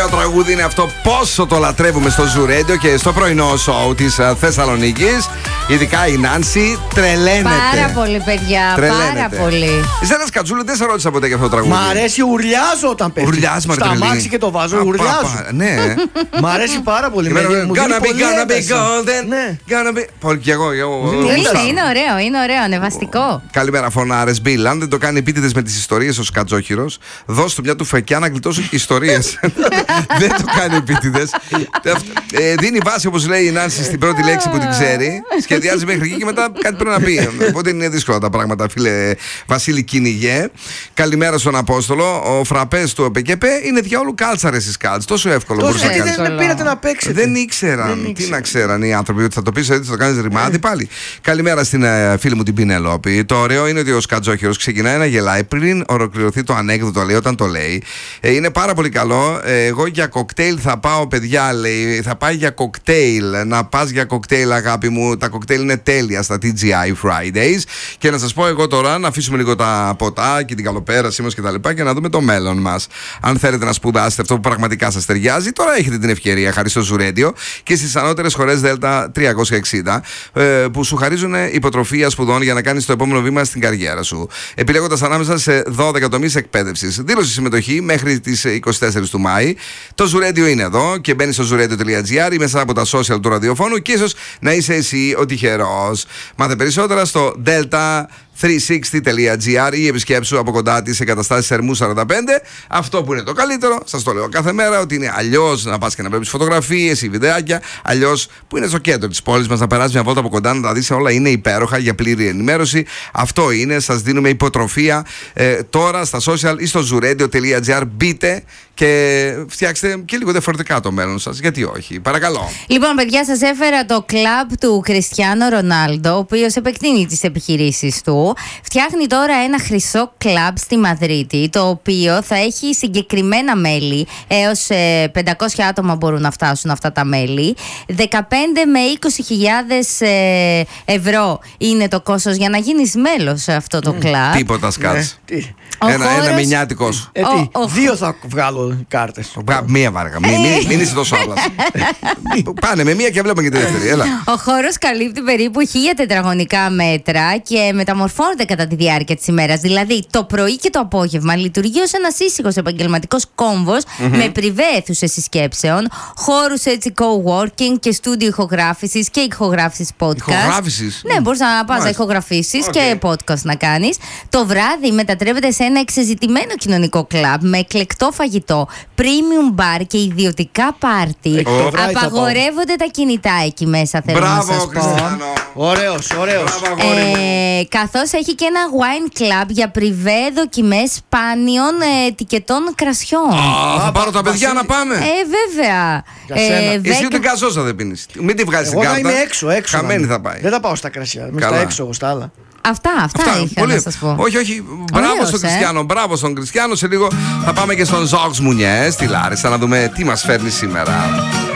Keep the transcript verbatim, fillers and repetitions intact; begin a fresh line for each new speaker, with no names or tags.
ωραίο τραγούδι είναι αυτό. Πόσο το λατρεύουμε στο Zoo Radio και στο πρωινό σοου της Θεσσαλονίκης. Ειδικά η Νάνση τρελαίνεται.
Πάρα πολύ, παιδιά.
Τρελαίνεται.
Πάρα πολύ.
Εσένα Σκατζούλη, δεν σε ρώτησα ποτέ για αυτό το τραγούδι.
Μ' αρέσει, ουρλιάζω όταν πέφτει.
Ουρλιάζει,
Στα αμάξι και το βάζω, ουρλιάζω.
Ναι.
Μ' αρέσει πάρα πολύ.
Gonna be, gonna be golden.
Ναι.
Gonna be. Πολύ και εγώ.
Είναι, είναι ωραίο, είναι ωραίο, ανεβαστικό.
Καλημέρα, φωνάρες. Μπιλ, αν δεν το κάνει επίτηδες με τις ιστορίες ο Σκατζόχυρος, δώσ' του μια του φεκιά να γλιτώσουν ιστορίες. Δεν το κάνει επίτηδες. ε, δίνει βάση, όπως λέει η Νάνση, στην πρώτη λέξη που την ξέρει. Σχεδιάζει μέχρι εκεί και μετά κάτι πρέπει να πει. Οπότε είναι δύσκολα τα πράγματα, φίλε Βασίλη Κυνηγέ. Καλημέρα στον Απόστολο. Ο φραπές του ΕΠΚΕΠΕ είναι διαόλου κάλτσαρες στις κάλτσες. Τόσο εύκολο
Τόσο
μπορούσε να
γιατί
κάνει.
δεν πήρατε να παίξετε.
Δεν ήξεραν.
Δεν
Τι να ξέραν οι άνθρωποι, ότι θα το πεις έτσι, θα το κάνεις ρημάδι πάλι. Καλημέρα στην ε, φίλη μου την Πινελόπη. Το ωραίο είναι ότι ο Σκατζόχυρος ξεκινάει να γελάει πριν ολοκληρωθεί το ανέκδοτο, λέει, όταν το λέει. Ε, είναι πάρα πολύ καλό. Ε, εγώ για κοκτέιλ θα πάω, παιδιά, λέει. Θα πάει για κοκτέιλ. Να πας για κοκτέιλ, αγάπη μου. Τα κοκτέιλ είναι τέλεια στα τι τζι άι Fridays. Και να σας πω εγώ τώρα, να αφήσουμε λίγο τα ποτά και την καλοπέρασή μας και τα λοιπά και να δούμε το μέλλον μας. Αν θέλετε να σπουδάσετε αυτό που πραγματικά σας ταιριάζει, τώρα έχετε την ευκαιρία, χάρη στο Zoo Radio και στις ανώτερες χωρές Δέλτα τριακόσια εξήντα, ε, που σου χαρίζουν υποτροφία σπουδών για να κάνεις το επόμενο βήμα στην καριέρα σου. Επιλέγοντας ανάμεσα σε δώδεκα τομείς εκπαίδευσης. Δήλωση συμμετοχή μέχρι τις είκοσι τέσσερις του Μάη. Το Zoo Radio είναι εδώ και μπαίνεις στο zoo radio τελεία gr ή μέσα από τα social του ραδιοφώνου και ίσως να είσαι εσύ ο τυχερός. Μάθε περισσότερα στο Delta τριακόσια εξήντα τελεία gr ή επισκέψου από κοντά τις εγκαταστάσεις Ερμού σαράντα πέντε. Αυτό που είναι το καλύτερο, σας το λέω κάθε μέρα, ότι είναι αλλιώς να πας και να βλέπεις φωτογραφίες ή βιντεάκια, αλλιώς που είναι στο κέντρο της πόλης μας, να περάσεις μια βόλτα από κοντά, να τα δεις όλα, είναι υπέροχα για πλήρη ενημέρωση. Αυτό είναι, σας δίνουμε υποτροφία ε, τώρα στα social ή στο zoo radio τελεία gr. Μπείτε και φτιάξτε και λίγο διαφορετικά το μέλλον σας. Γιατί όχι, παρακαλώ.
Λοιπόν, παιδιά, σας έφερα το κλαμπ του Κριστιάνο Ρονάλντο, ο οποίος επεκτείνει τις επιχειρήσεις του. Φτιάχνει τώρα ένα χρυσό κλαμπ στη Μαδρίτη, το οποίο θα έχει συγκεκριμένα μέλη. Έως ε, πεντακόσια άτομα μπορούν να φτάσουν αυτά τα μέλη. δεκαπέντε με είκοσι χιλιάδες ε, ευρώ είναι το κόστος για να γίνεις μέλος σε αυτό το κλαμπ.
Τίποτα σκάτς.
Ναι.
Ένα,
χώρος...
ένα μηνιάτικος.
Ε, τι,
Ο- ο-
δύο θα βγάλω κάρτες.
Μία βάργα. Μην, μην, μην είσαι τόσο άλλας. Πάνε με μία και βλέπουμε και τη δεύτερη. Έλα.
Ο χώρος καλύπτει περίπου χίλια τετραγωνικά μέτρα και μεταμορφώνεται κατά τη διάρκεια της ημέρας. Δηλαδή, το πρωί και το απόγευμα λειτουργεί ως ένας ήσυχος επαγγελματικός κόμβος mm-hmm. με πριβέ αίθουσες συσκέψεων, χώρους έτσι co-working και στούντιο ηχογράφησης και ηχογράφησης podcast.
Ηχογράφησης.
Ναι, μπορείς να πας να ηχογραφήσεις
Okay.
και podcast να κάνεις. Το βράδυ μετατρέπεται σε ένα εξεζητημένο κοινωνικό κλαμπ με εκλεκτό φαγητό, premium bar και ιδιωτικά πάρτι.
Oh.
Απαγορεύονται τα κινητά εκεί μέσα, θέλω
Μπράβο,
να σας πω.
Κριστιανό.
Ωραίος, ωραίος.
Μπράβο, αγόρι μου.
Ε, καθώς έχει και ένα wine club για πριβέ δοκιμές σπάνιων ε, ετικετών κρασιών.
Α, θα
Α,
πάρω τα παιδιά να πάμε.
Ε, βέβαια.
Για σένα.
Εσύ ούτε καζόσα δεν πίνεις. Μην τη βγάζεις την
Εγώ θα
κάρτα.
είμαι έξω, έξω.
Χαμένη
να είμαι.
θα πάει.
Δεν θα πάω στα κρασιά. Με
Καλά.
στα έξω, εγώ στα άλλα.
Αυτά, αυτά, είχα να σας πω.
Όχι, όχι. Μπράβο
Ωραίος,
στον
ε.
Κριστιανό. Μπράβο στον Κριστιανό. Σε λίγο θα πάμε και στον Ζόξ Μουνιές στη Λάρισα να δούμε τι μας φέρνει σήμερα.